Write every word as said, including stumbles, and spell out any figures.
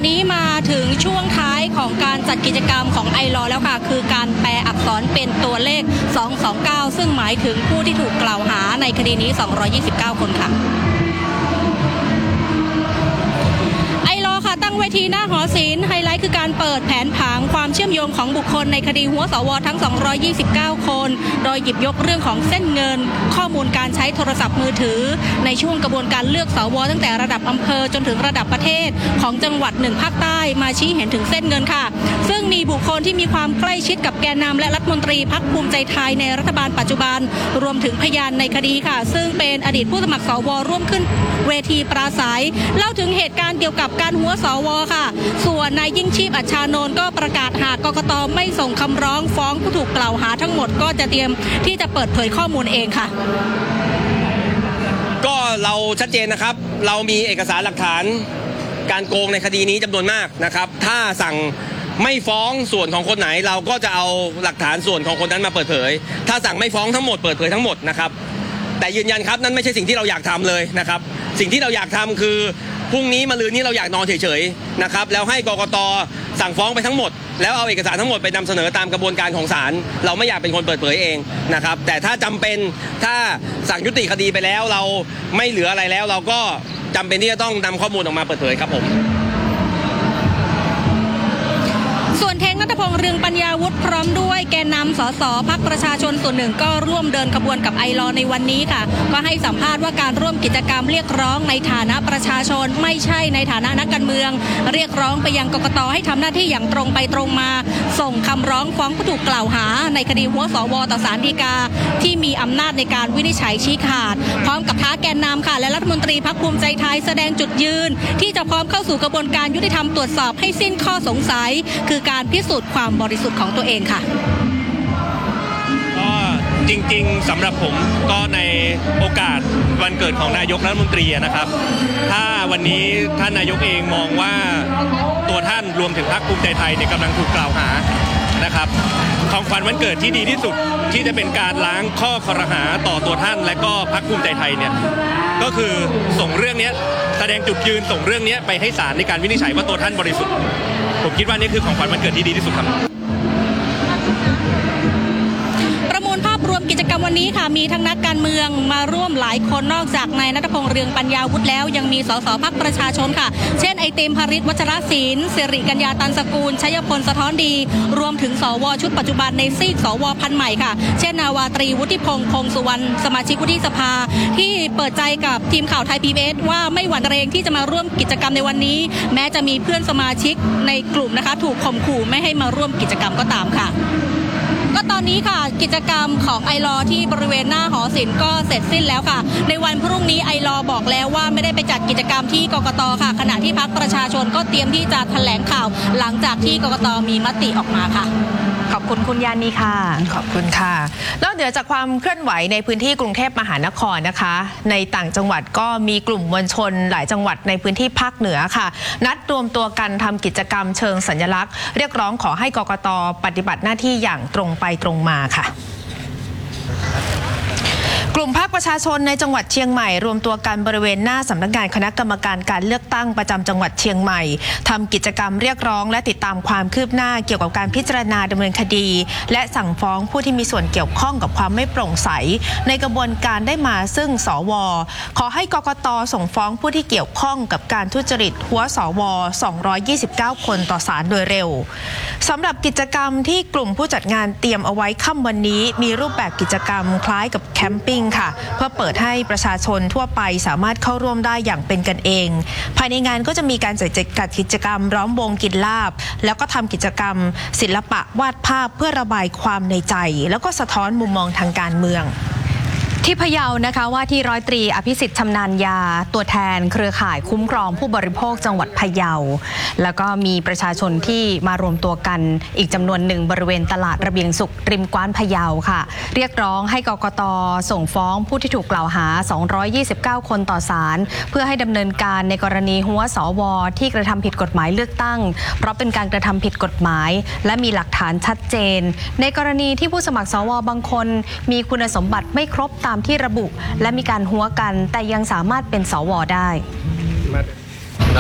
นี้มาถึงช่วงท้ายของการจัดกิจกรรมของไอลอแล้วค่ะคือการแปลอักษรเป็นตัวเลขสองสองเก้าซึ่งหมายถึงผู้ที่ถูกกล่าวหาในคดีนี้สองร้อยยี่สิบเก้าคนค่ะไอลอค่ะตั้งเวทีหน้าหอศิลป์ไฮไลท์คือการเปิดแผนผังความเชื่อมโยงของบุคคลในคดีหัวสวทั้งสองร้อยยี่สิบเก้าคนโดยหยิบยกเรื่องของเส้นเงินข้อมูลการใช้โทรศัพท์มือถือในช่วงกระบวนการเลือกสวตั้งแต่ระดับอำเภอจนถึงระดับประเทศของจังหวัดหนึ่งภาคใต้มาชี้เห็นถึงเส้นเงินค่ะซึ่งมีบุคคลที่มีความใกล้ชิดกับแกนนำและรัฐมนตรีพรรคภูมิใจไทยในรัฐบาลปัจจุบันรวมถึงพยานในคดีค่ะซึ่งเป็นอดีตผู้สมัครสวร่วมขึ้นเวทีปราศัยเล่าถึงเหตุการณ์เกี่ยวกับการหัวสวค่ะส่วนนายยิ่งชีพอัชชานนท์ก็ประกาศหากกกตไม่ส่งคำร้องฟ้องผู้ถูกกล่าวหาทั้งหมดก็จะเตรียมที่จะเปิดเผยข้อมูลเองค่ะก็เราชัดเจนนะครับเรามีเอกสารหลักฐานการโกงในคดีนี้จำนวนมากนะครับถ้าสั่งไม่ฟ้องส่วนของคนไหนเราก็จะเอาหลักฐานส่วนของคนนั้นมาเปิดเผยถ้าสั่งไม่ฟ้องทั้งหมดเปิดเผยทั้งหมดนะครับแต่ยืนยันครับนั่นไม่ใช่สิ่งที่เราอยากทำเลยนะครับสิ่งที่เราอยากทำคือพรุ่งนี้มะรืนนี้เราอยากนอนเฉยๆนะครับแล้วให้กกตสั่งฟ้องไปทั้งหมดแล้วเอาเอกสารทั้งหมดไปนำเสนอตามกระบวนการของศาลเราไม่อยากเป็นคนเปิดเผยเองนะครับแต่ถ้าจำเป็นถ้าสั่งยุติคดีไปแล้วเราไม่เหลืออะไรแล้วเราก็จำเป็นที่จะต้องนำข้อมูลออกมาเปิดเผยครับผมส่วนเทง ณัฐพงษ์ เรืองปัญญาวุฒิพร้อมด้วยแกนนำสสพรรคประชาชนส่วนหนึ่งก็ร่วมเดินขบวนกับไอลอในวันนี้ค่ะก็ให้สัมภาษณ์ว่าการร่วมกิจกรรมเรียกร้องในฐานะประชาชนไม่ใช่ในฐานะนักการเมืองเรียกร้องไปยังกกตให้ทำหน้าที่อย่างตรงไปตรงมาส่งคำร้องฟ้องผู้ถูกกล่าวหาในคดีหัวสวต่อศาลฎีกาที่มีอำนาจในการวินิจฉัยชี้ขาดพร้อมกับท้าแกนนำค่ะและรัฐมนตรีพรรคภูมิใจไทยแสดงจุดยืนที่จะพร้อมเข้าสู่กระบวนการยุติธรรมตรวจสอบให้สิ้นข้อสงสัยคือการพิสูจน์ความบริสุทธิ์ของตัวเองค่ะก็จริงๆสำหรับผมก็ในโอกาสวันเกิดของนายกรัฐมนตรีนะครับถ้าวันนี้ท่านนายกเองมองว่าตัวท่านรวมถึงพรรคภูมิใจไทยเนี่ยกำลังถูกกล่าวหานะครับของขวัญวันเกิดที่ดีที่สุดที่จะเป็นการล้างข้อครหาต่อตัวท่านและก็พรรคภูมิใจไทยเนี่ยก็คือส่งเรื่องนี้แสดงจุดยืนส่งเรื่องนี้ไปให้ศาลในการวินิจฉัยว่าตัวท่านบริสุทธิ์ผมคิดว่านี่คือของขวัญวันเกิดที่ดีที่สุดครับประมวลภาพรวมกิจกรรมวันนี้ค่ะมีทั้งนักการเมืองมาร่วมหลายคนนอกจากนายณัฐพงษ์ เรืองปัญญาวุฒิแล้วยังมีสสพรรคประชาชนค่ะเช่นไอติมภริษวัชรศิลป์สิริกัญญาตันสกุลชัยพลสะท้อนดีรวมถึงสวชุดปัจจุบันในซีกสวพันธุ์ใหม่ค่ะเช่นนาวาตรีวุฒิพงษ์พงษ์สุวรรณสมาชิกวุฒิสภาที่เปิดใจกับทีมข่าวไทย พี บี เอส ว่าไม่หวั่นเกรงที่จะมาร่วมกิจกรรมในวันนี้แม้จะมีเพื่อนสมาชิกในกลุ่มนะคะถูกข่มขู่ไม่ให้มาร่วมกิจกรรมก็ตามค่ะก็ตอนนี้ค่ะกิจกรรมของไอลอที่บริเวณหน้าหอศิลป์ก็เสร็จสิ้นแล้วค่ะในวันพรุ่งนี้ไอลอบอกแล้วว่าไม่ได้ไปจัดกิจกรรมที่กกตค่ะขณะที่พรรคประชาชนก็เตรียมที่จะแถลงข่าวหลังจากที่กกตมีมติออกมาค่ะขอบคุณคุณยานีค่ะขอบคุณค่ะนอกเหนือจากความเคลื่อนไหวในพื้นที่กรุงเทพมหานครนะคะในต่างจังหวัดก็มีกลุ่มมวลชนหลายจังหวัดในพื้นที่ภาคเหนือค่ะนัดรวมตัวกันทำกิจกรรมเชิงสัญลักษณ์เรียกร้องขอให้กกตปฏิบัติหน้าที่อย่างตรงไปตรงมาค่ะกลุ่มภาคประชาชนในจังหวัดเชียงใหม่รวมตัวกันบริเวณหน้าสำนักงานคณะกรรมการการเลือกตั้งประจำจังหวัดเชียงใหม่ทำกิจกรรมเรียกร้องและติดตามความคืบหน้าเกี่ยวกับการพิจารณาดำเนินคดีและสั่งฟ้องผู้ที่มีส่วนเกี่ยวข้องกับความไม่โปร่งใสในกระบวนการได้มาซึ่งสวขอให้กกตส่งฟ้องผู้ที่เกี่ยวข้องกับการทุจริตหัวสวสองร้อยยี่สิบเก้าคนต่อศาลโดยเร็วสำหรับกิจกรรมที่กลุ่มผู้จัดงานเตรียมเอาไว้ค่ำวันนี้มีรูปแบบกิจกรรมคล้ายกับแคมปิ้งค่ะเพื่อเปิดให้ประชาชนทั่วไปสามารถเข้าร่วมได้อย่างเป็นกันเองภายในงานก็จะมีการจัดกิจกรรมร้อมวงกินลาบแล้วก็ทำกิจกรรมศิลปะวาดภาพเพื่อระบายความในใจแล้วก็สะท้อนมุมมองทางการเมืองที่พะเยานะคะว่าที่ร้อยตรีอภิสิทธิ์ชำนาญยาตัวแทนเครือข่ายคุ้มครองผู้บริโภคจังหวัดพะเยาแล้วก็มีประชาชนที่มารวมตัวกันอีกจำนวนหนึ่งบริเวณตลาดระเบียงสุขริมกว้านพะเยาค่ะเรียกร้องให้กกตส่งฟ้องผู้ที่ถูกกล่าวหาสองร้อยยี่สิบเก้าคนต่อศาลเพื่อให้ดำเนินการในกรณีหัวสวที่กระทำผิดกฎหมายเลือกตั้งเพราะเป็นการกระทำผิดกฎหมายและมีหลักฐานชัดเจนในกรณีที่ผู้สมัครสวบางคนมีคุณสมบัติไม่ครบตามที่ระบุและมีการหัวกันแต่ยังสามารถเป็นสวได้